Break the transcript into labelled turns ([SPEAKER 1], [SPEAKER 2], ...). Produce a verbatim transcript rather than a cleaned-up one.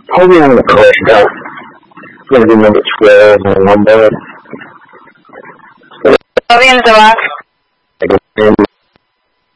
[SPEAKER 1] Probably on the correct out. Maybe number twelve or number.
[SPEAKER 2] Audience, the last